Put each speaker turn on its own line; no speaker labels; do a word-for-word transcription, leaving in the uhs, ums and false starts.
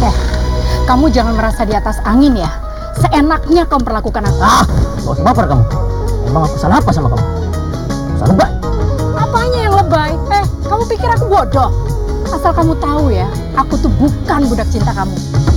Eh, kamu jangan merasa di atas angin ya. Seenaknya kamu perlakukan aku.
Ah, gak usah baper kamu. Emang aku salah apa sama kamu? Salah lebay.
Apanya yang lebay? Eh, kamu pikir aku bodoh? Asal kamu tahu ya, aku tuh bukan budak cinta kamu.